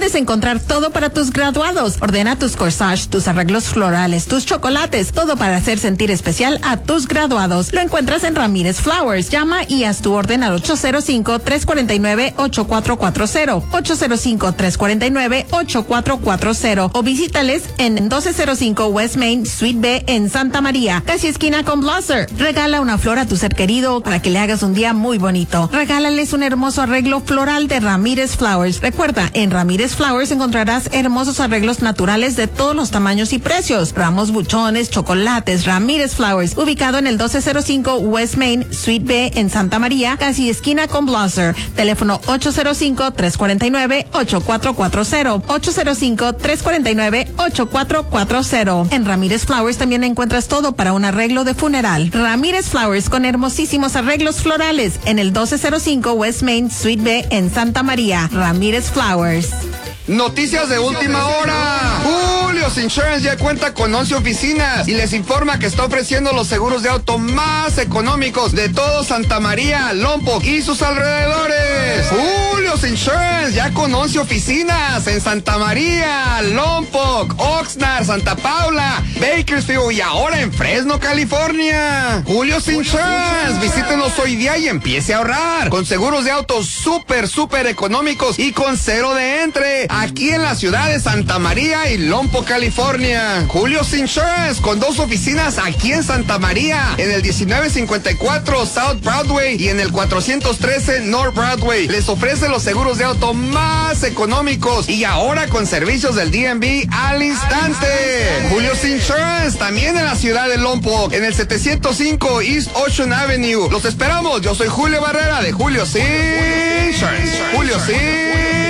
puedes encontrar todo para tus graduados. Ordena tus corsages, tus arreglos florales, tus chocolates, todo para hacer sentir especial a tus graduados. Lo encuentras en Ramírez Flowers. Llama y haz tu orden al 805-349-8440. 805-349-8440 o visítales en 1205 West Main, Suite B en Santa María, casi esquina con Blosser. Regala una flor a tu ser querido para que le hagas un día muy bonito. Regálales un hermoso arreglo floral de Ramírez Flowers. Recuerda, en Ramírez Flowers encontrarás hermosos arreglos naturales de todos los tamaños y precios. Ramos, buchones, chocolates. Ramírez Flowers, ubicado en el 1205 West Main, Suite B en Santa María, casi esquina con Blosser. Teléfono 805-349-8440. 805-349-8440. En Ramírez Flowers también encuentras todo para un arreglo de funeral. Ramírez Flowers con hermosísimos arreglos florales en el 1205 West Main, Suite B en Santa María. Ramírez Flowers. Noticias de última hora. Julio's Insurance ya cuenta con 11 oficinas y les informa que está ofreciendo los seguros de auto más económicos de todo Santa María, Lompoc y sus alrededores. Julio's Insurance ya con 11 oficinas en Santa María, Lompoc, Oxnard, Santa Paula, Bakersfield y ahora en Fresno, California. Julio's Insurance, visítenos hoy día y empiece a ahorrar con seguros de autos súper económicos y con cero de entre. Aquí en la ciudad de Santa María y Lompoc, California. Julio's Insurance con 2 oficinas aquí en Santa María, en el 1954 South Broadway y en el 413 North Broadway. Les ofrece los seguros de auto más económicos y ahora con servicios del DMV al instante. Julio's Insurance también en la ciudad de Lompoc, en el 705 East Ocean Avenue. Los esperamos. Yo soy Julio Barrera de Julio's Insurance. Julio's Insurance.